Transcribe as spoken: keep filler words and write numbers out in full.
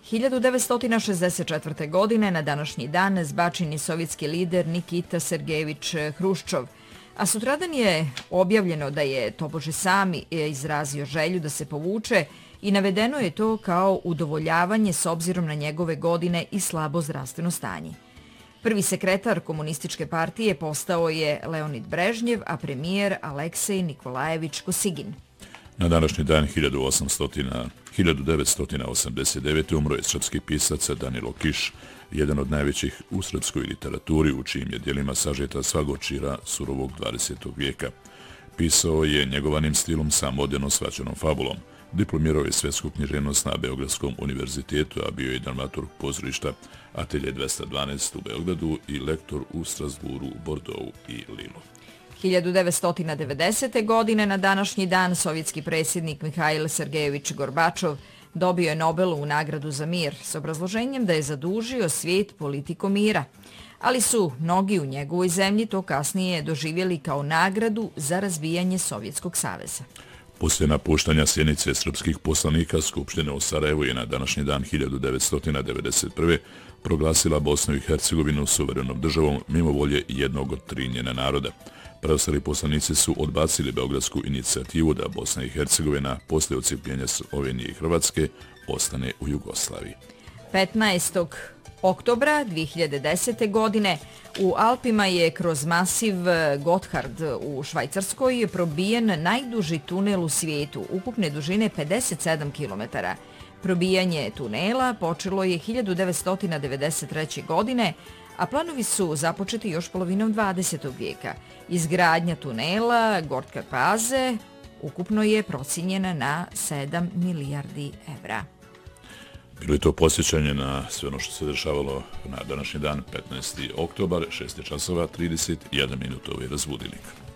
hiljadu devetsto šezdeset četvrte. godine na današnji dan zbačen je sovjetski lider Nikita Sergejević Hruščov, a sutradan je objavljeno da je tobože sami izrazio želju da se povuče i navedeno je to kao udovoljavanje s obzirom na njegove godine i slabo zdravstveno stanje. Prvi sekretar komunističke partije postao je Leonid Brežnjev, a premijer Aleksej Nikolajević Kosigin. Na današnji dan hiljadu devetsto osamdeset devete. umro je srpski pisac Danilo Kiš, jedan od najvećih u srpskoj literaturi, u čijim je djelima sažeta sva gorčina surovog dvadesetog vijeka. Pisao je njegovanim stilom sa moderno shvaćenom fabulom. Diplomirao je svjetsku književnost na Beogradskom univerzitetu, a bio je dramaturg pozorišta Atelje dvesta dvanaest u Beogradu i lektor u Strasburu, Bordeauxu i Lilu. hiljadu devetsto devedesete. godine na današnji dan sovjetski predsjednik Mihajl Sergejević Gorbačov dobio je Nobelovu nagradu za mir s obrazloženjem da je zadužio svijet politikom mira, ali su mnogi u njegovoj zemlji to kasnije doživjeli kao nagradu za razbijanje Sovjetskog saveza. Poslije napuštanja sjenice srpskih poslanika, Skupština u Sarajevu je na današnji dan hiljadu devetsto devedeset prve. proglasila Bosnu i Hercegovinu suverenom državom mimo volje jednog od tri njena naroda. Preostali poslanici su odbacili beogradsku inicijativu da Bosna i Hercegovina poslije odcijepljenja Slovenije i Hrvatske ostane u Jugoslaviji. petnaestog oktobra dvije hiljade desete. godine u Alpima je kroz masiv Gotthard u Švajcarskoj probijen najduži tunel u svijetu, ukupne dužine pedeset sedam kilometara. Probijanje tunela počelo je hiljadu devetsto devedeset treće. godine, a planovi su započeti još polovinom dvadesetog vijeka. Izgradnja tunela Gotthard-Paze ukupno je procijenjena na sedam milijardi evra. Bilo je to posjećanje na sve ono što se dešavalo na današnji dan, petnaesti oktobar, šest časova trideset jedan minuta. Ovo je Razbudilnik.